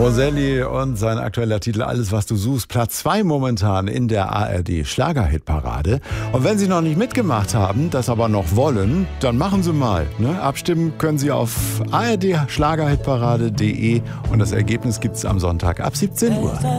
Roselli und sein aktueller Titel Alles, was du suchst. Platz 2 momentan in der ARD Schlagerhitparade. Und wenn Sie noch nicht mitgemacht haben, das aber noch wollen, dann machen Sie mal. Ne? Abstimmen können Sie auf ardschlagerhitparade.de und das Ergebnis gibt es am Sonntag ab 17 Uhr.